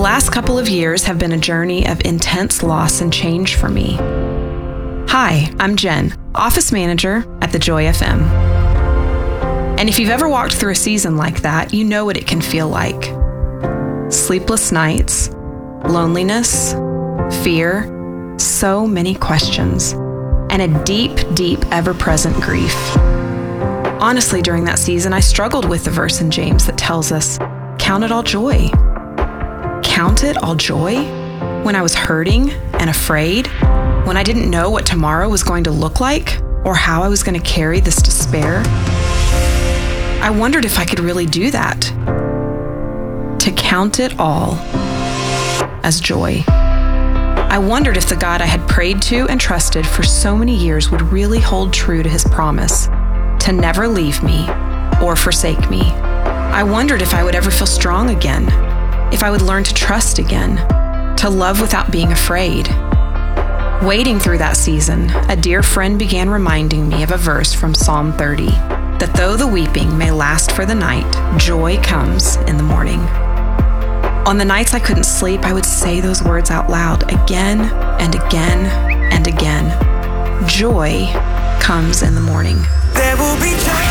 last couple of years have been a journey of intense loss and change for me. Hi, I'm Jen, office manager at the Joy FM. And if you've ever walked through a season like that, you know what it can feel like. Sleepless nights, loneliness, fear, so many questions, and a deep, deep, ever-present grief. Honestly, during that season, I struggled with the verse in James that tells us, count it all joy. Count it all joy? When I was hurting and afraid, when I didn't know what tomorrow was going to look like or how I was going to carry this despair, I wondered if I could really do that. To count it all as joy. I wondered if the God I had prayed to and trusted for so many years would really hold true to his promise to never leave me or forsake me. I wondered if I would ever feel strong again, if I would learn to trust again, to love without being afraid. Waiting through that season, a dear friend began reminding me of a verse from Psalm 30, that though the weeping may last for the night, joy comes in the morning. On the nights I couldn't sleep, I would say those words out loud again and again and again. Joy comes in the morning. There will be joy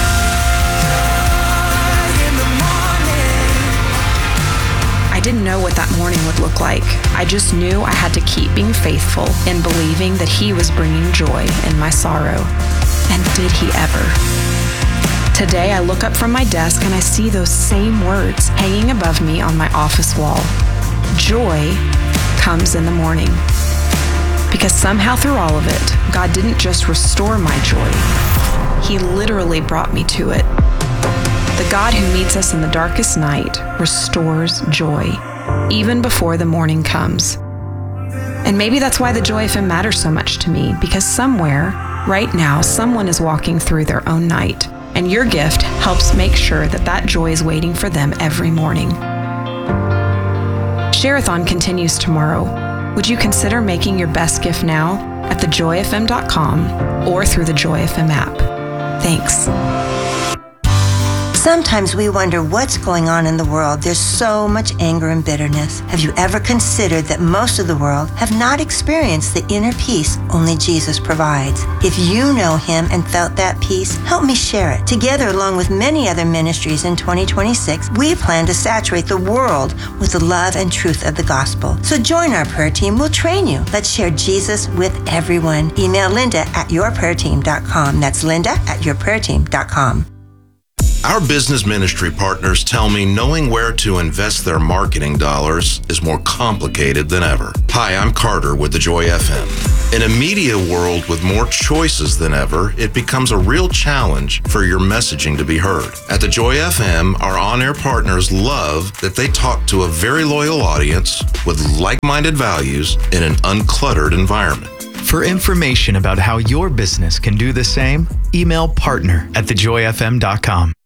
in the morning. I didn't know what that morning would look like. I just knew I had to keep being faithful in believing that he was bringing joy in my sorrow. And did he ever? Today, I look up from my desk and I see those same words hanging above me on my office wall. Joy comes in the morning. Because somehow through all of it, God didn't just restore my joy. He literally brought me to it. The God who meets us in the darkest night restores joy, even before the morning comes. And maybe that's why the Joy FM matters so much to me, because somewhere, right now, someone is walking through their own night. And your gift helps make sure that that joy is waiting for them every morning. Share-a-thon continues tomorrow. Would you consider making your best gift now at thejoyfm.com or through the Joy FM app? Thanks. Sometimes we wonder what's going on in the world. There's so much anger and bitterness. Have you ever considered that most of the world have not experienced the inner peace only Jesus provides? If you know him and felt that peace, help me share it. Together, along with many other ministries in 2026, we plan to saturate the world with the love and truth of the gospel. So join our prayer team. We'll train you. Let's share Jesus with everyone. Email Linda@yourprayerteam.com. That's Linda@yourprayerteam.com. Our business ministry partners tell me knowing where to invest their marketing dollars is more complicated than ever. Hi, I'm Carter with the Joy FM. In a media world with more choices than ever, it becomes a real challenge for your messaging to be heard. At the Joy FM, our on-air partners love that they talk to a very loyal audience with like-minded values in an uncluttered environment. For information about how your business can do the same, email partner@thejoyfm.com.